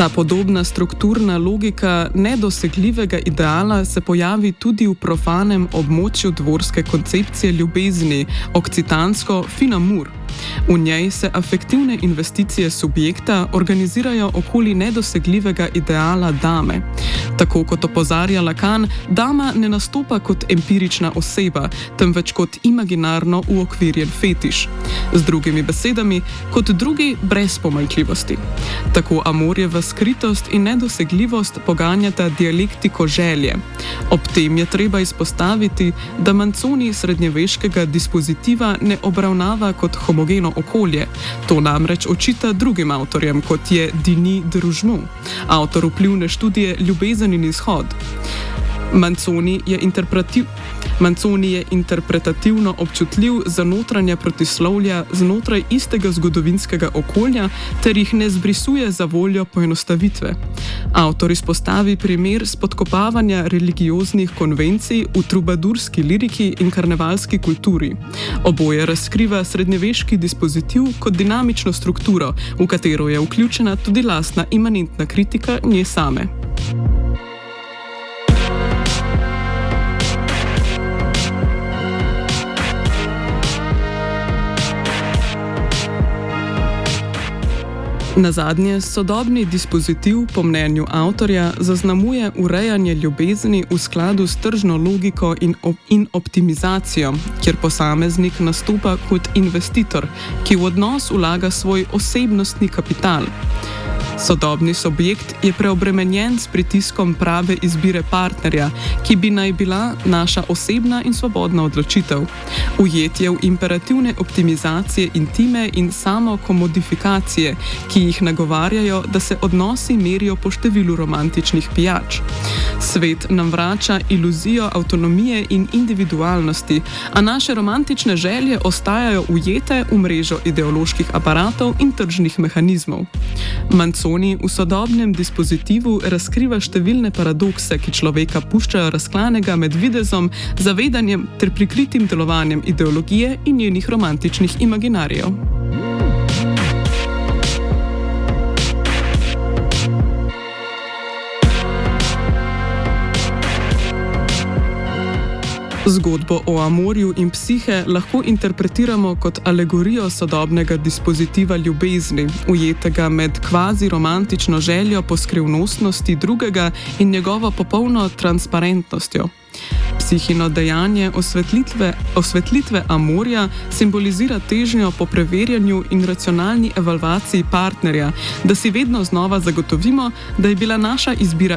Ta podobna strukturna logika nedosegljivega ideala se pojavi tudi v profanem območju dvorske koncepcije ljubezni, okcitansko finamur. V njej se afektivne investicije subjekta organizirajo okoli nedosegljivega ideala dame. Tako kot opozarja Lacan, dama ne nastopa kot empirična oseba, temveč kot imaginarno uokvirjen fetiš. Z drugimi besedami, kot drugi brez pomanjkljivosti. Tako Amorjeva skritost in nedosegljivost poganjata dialektiko želje. Ob tem je treba izpostaviti, da Manzoni srednjeveškega dispozitiva ne obravnava kot homogeno okolje. To namreč očita drugim avtorjem, kot je Denis de Rougemont, avtor vplivne študije Ljubezen in izhod. Manzoni je interpretativno občutljiv za notranja protislovja znotraj istega zgodovinskega okolja ter jih ne zbrisuje za voljo poenostavitve. Avtor izpostavi primer spodkopavanja religioznih konvencij v trubadurski liriki in karnevalski kulturi. Oboje razkriva srednjeveški dispozitiv kot dinamično strukturo, v katero je vključena tudi lastna imanentna kritika nje same. Nazadnje, sodobni dispozitiv, po mnenju avtorja, zaznamuje urejanje ljubezni v skladu s tržno logiko in optimizacijo, kjer posameznik nastopa kot investitor, ki v odnos vlaga svoj osebnostni kapital. Sodobni subjekt je preobremenjen s pritiskom prave izbire partnerja, ki bi naj bila naša osebna in svobodna odločitev. Ujet je v imperativne optimizacije intime in samokomodifikacije, ki jih nagovarjajo, da se odnosi merijo po številu romantičnih pijač. Svet nam vrača iluzijo avtonomije in individualnosti, a naše romantične želje ostajajo ujete v mrežo ideoloških aparatov in tržnih mehanizmov. Manzoni v sodobnem dispozitivu razkriva številne paradokse, ki človeka puščajo razklanega med videzom, zavedanjem ter prikritim delovanjem ideologije in njenih romantičnih imaginarijev. Zgodbo o Amorju in psihe lahko interpretiramo kot alegorijo sodobnega dispozitiva ljubezni, ujetega med kvazi-romantično željo po skrivnostnosti drugega in njegovo popolno transparentnostjo. Psihino dejanje osvetlitve Amorja simbolizira težnjo po preverjanju in racionalni evalvaciji partnerja, da si vedno znova zagotovimo, da je bila naša izbira